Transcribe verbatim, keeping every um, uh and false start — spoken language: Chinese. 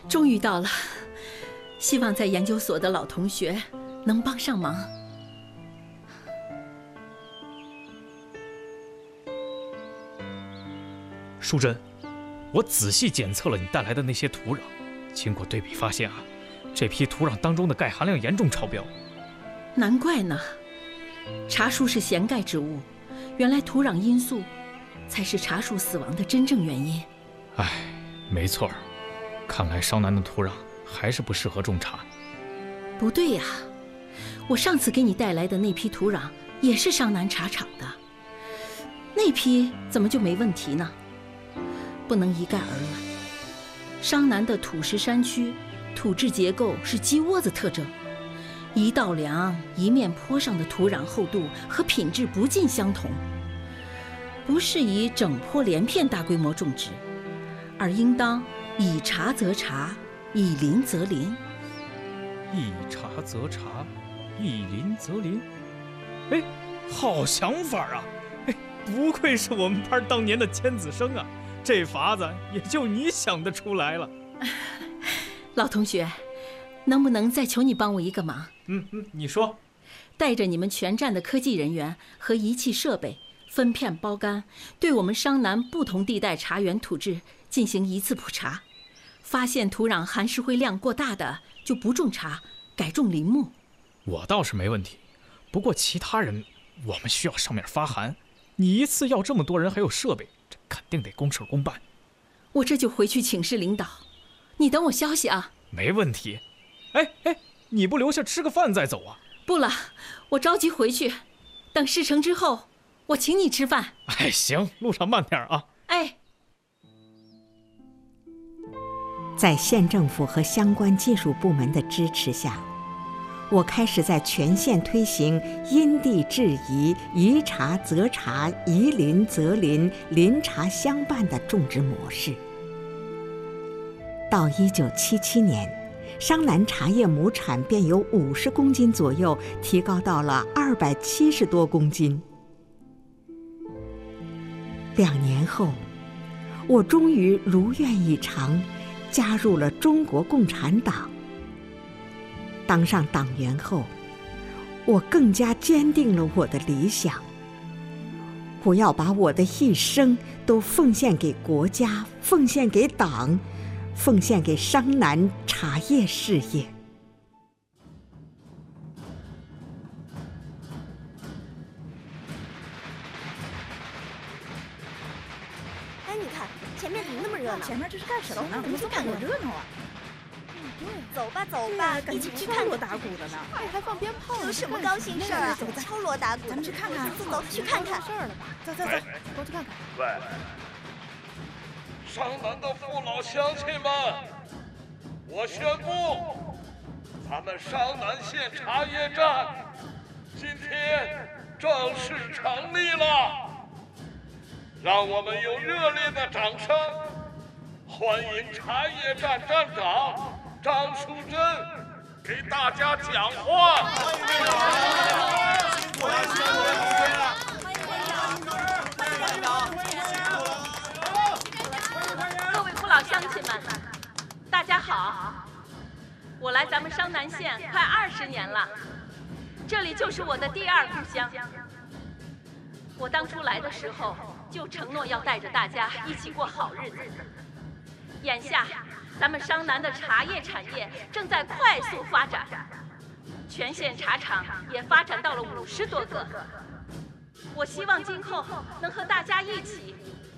终于到了，希望在研究所的老同学能帮上忙。 淑珍，我仔细检测了你带来的那些土壤，经过对比发现啊，这批土壤当中的钙含量严重超标。 难怪呢，茶树是咸钙植物，原来土壤因素才是茶树死亡的真正原因。 唉，没错，看来商南的土壤还是不适合种茶。 不对呀，我上次给你带来的那批土壤也是商南茶厂的，那批怎么就没问题呢？不能一概而论。商南的土石山区土质结构是鸡窝子特征，一道梁一面坡上的土壤厚度和品质不尽相同，不适宜整坡连片大规模种植，而应当以茶择茶，以林择林。 一茶则茶，一林则林。哎，好想法啊！哎，不愧是我们班当年的尖子生啊！这法子也就你想得出来了。 老同学，能不能再求你帮我一个忙？ 嗯嗯，你说。 带着你们全站的科技人员和仪器设备，分片包干，对我们商南不同地带茶园土质进行一次普查，发现土壤含石灰量过大的就不种茶，改种林木。 我倒是没问题，不过其他人我们需要上面发函，你一次要这么多人还有设备，这肯定得公事公办。 我这就回去请示领导，你等我消息啊。 没问题。哎哎，你不留下吃个饭再走啊？ 不了，我着急回去，等事成之后我请你吃饭。 哎，行，路上慢点啊。 哎， 在县政府和相关技术部门的支持下，我开始在全县推行因地制宜、宜茶择茶、宜林择林、林茶相伴的种植模式。到一九七七年，商南茶叶亩产便由五十公斤左右提高到了二百七十多公斤。两年后，我终于如愿以偿，加入了中国共产党。当上党员后，我更加坚定了我的理想。我要把我的一生都奉献给国家，奉献给党，奉献给商南茶叶事业。 哎，你看前面怎么那么热闹？ 前面这是干什么呢？ 怎么这么热闹啊？走吧走吧，一起去看看。 敲锣打鼓的呢， 哎，还放鞭炮，有什么高兴事儿啊？敲锣打鼓， 咱们去看看， 走走去看看。 事儿了吧？走走走，过去看看。 喂，商南的父老乡亲们，我宣布，咱们商南县茶叶站今天正式成立了，让我们用热烈的掌声欢迎茶叶站站长张淑珍给大家讲话。欢迎队长！辛苦了，辛苦了，同学了！欢迎队长！ 欢迎各位父老乡亲们，大家好！我来咱们商南县快二十年了，这里就是我的第二故乡。我当初来的时候就承诺要带着大家一起过好日子。眼下，咱们商南的茶叶产业正在快速发展，全县茶厂也发展到了五十多个。我希望今后能和大家一起